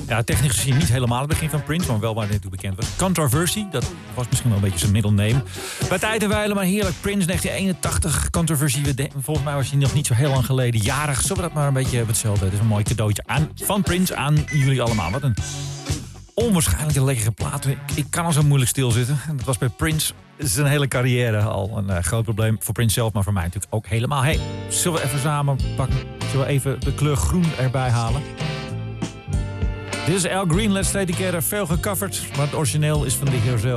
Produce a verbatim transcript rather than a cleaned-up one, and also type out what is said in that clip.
Ja, technisch gezien niet helemaal het begin van Prince, maar wel waar hij toen bekend was. Controversy, dat was misschien wel een beetje zijn middelneem. Bij tijd en wijle, maar heerlijk. Prince negentien eenentachtig, Controversy. Volgens mij was hij nog niet zo heel lang geleden jarig. Zullen we dat maar een beetje hetzelfde? Het is een mooi cadeautje aan, van Prince aan jullie allemaal. Wat een onwaarschijnlijk lekkere plaat. Ik, ik kan al zo moeilijk stilzitten. En dat was bij Prince zijn hele carrière al een uh, groot probleem. Voor Prince zelf, maar voor mij natuurlijk ook helemaal. Hey, zullen we even samen pakken? Zullen we even de kleur groen erbij halen? Dit is Al Green, Let's Stay Together. Veel gecoverd, maar het origineel is van de heer zelf.